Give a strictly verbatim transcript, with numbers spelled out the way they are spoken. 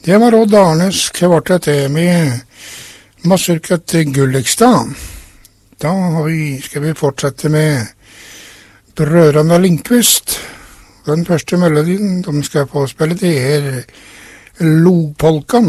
Det var Odd Arnes kvartett med Mazurkat Gullikstad. Da har vi, skal vi fortsette med Brødrene Lindqvist. Den første melodien de skal få spille, det er Lopolkan.